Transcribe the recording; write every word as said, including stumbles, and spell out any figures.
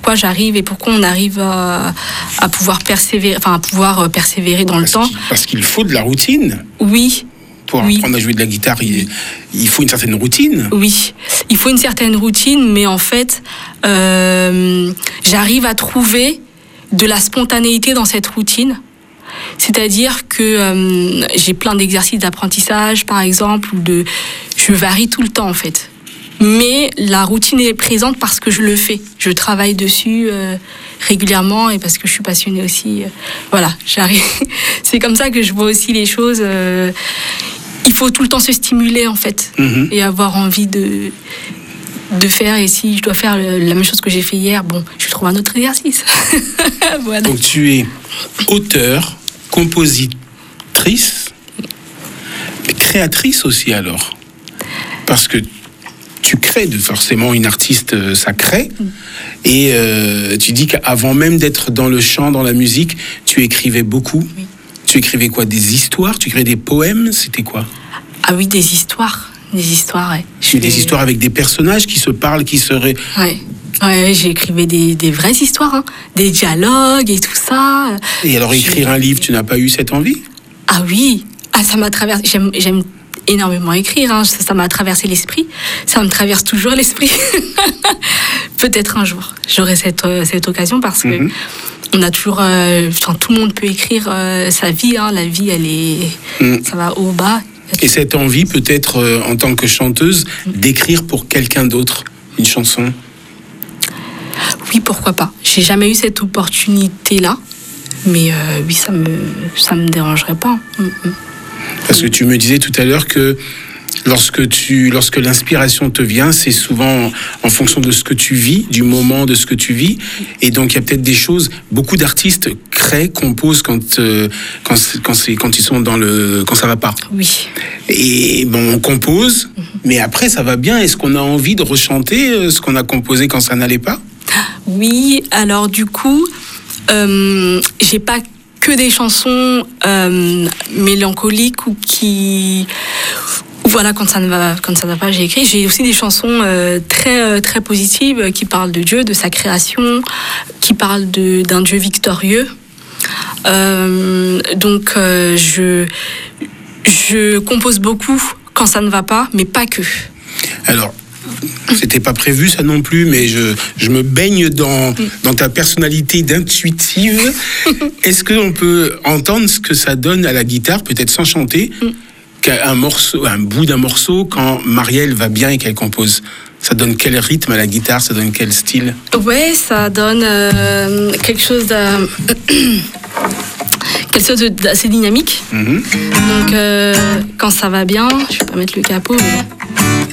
pourquoi j'arrive et pourquoi on arrive à, à pouvoir persévérer, enfin à pouvoir persévérer dans parce le temps. Qu'il, parce qu'il faut de la routine. Oui. Pour oui. apprendre à jouer de la guitare, il, il faut une certaine routine. Oui, il faut une certaine routine, mais en fait, euh, j'arrive à trouver de la spontanéité dans cette routine. C'est-à-dire que euh, j'ai plein d'exercices d'apprentissage, par exemple, ou de, je varie tout le temps en fait. Mais la routine est présente parce que je le fais. Je travaille dessus euh, régulièrement et parce que je suis passionnée aussi. Euh, voilà, j'arrive. C'est comme ça que je vois aussi les choses. Euh, il faut tout le temps se stimuler en fait mmh. et avoir envie de de faire. Et si je dois faire le, la même chose que j'ai fait hier, bon, je trouve un autre exercice. Voilà. Donc tu es auteur, compositrice, mais créatrice aussi alors, parce que tu crées de forcément une artiste, ça crée. Mmh. Et euh, tu dis qu'avant même d'être dans le chant, dans la musique, tu écrivais beaucoup. Oui. Tu écrivais quoi? Des histoires? Tu écrivais des poèmes? C'était quoi? Ah oui, des histoires. Des histoires, ouais. Je des histoires avec des personnages qui se parlent, qui seraient... Ouais, ouais, j'écrivais des, des vraies histoires, hein. Des dialogues et tout ça. Et alors, écrire je... un livre, tu n'as pas eu cette envie? Ah oui, ah, ça m'a traversé... J'aime, j'aime énormément écrire, hein. ça, ça m'a traversé l'esprit. Ça me traverse toujours l'esprit. Peut-être un jour, j'aurai cette, cette occasion parce que... Mm-hmm. On a toujours, euh, enfin, tout le monde peut écrire euh, sa vie. Hein. La vie, elle est, mmh. ça va haut bas. Et cette envie, peut-être euh, en tant que chanteuse, mmh. d'écrire pour quelqu'un d'autre une chanson. Oui, pourquoi pas. J'ai jamais eu cette opportunité-là, mais euh, oui, ça me, ça me dérangerait pas. Mmh. Parce que tu me disais tout à l'heure que lorsque tu, lorsque l'inspiration te vient, c'est souvent en fonction de ce que tu vis, du moment de ce que tu vis. Et donc, il y a peut-être des choses, beaucoup d'artistes créent, composent quand, euh, quand, quand, c'est, quand ils sont dans le, quand ça va pas. Oui. Et bon, on compose, mm-hmm. mais après, ça va bien. Est-ce qu'on a envie de rechanter ce qu'on a composé quand ça n'allait pas? Oui, alors du coup, euh, j'ai pas que des chansons euh, mélancoliques ou qui... Voilà, quand ça ne va, quand ça ne va pas, j'ai écrit. J'ai aussi des chansons euh, très, très positives qui parlent de Dieu, de sa création, qui parlent de, d'un Dieu victorieux. Euh, donc, euh, je, je compose beaucoup quand ça ne va pas, mais pas que. Alors, c'était pas prévu ça non plus, mais je, je me baigne dans, dans ta personnalité d'intuitive. Est-ce qu'on peut entendre ce que ça donne à la guitare, peut-être sans chanter, un morceau, un bout d'un morceau quand Marielle va bien et qu'elle compose? Ça donne quel rythme à la guitare? Ça donne quel style? Ouais, ça donne euh, quelque chose de quelque chose d'assez dynamique. Mm-hmm. Donc euh, quand ça va bien, je vais pas mettre le capot, mais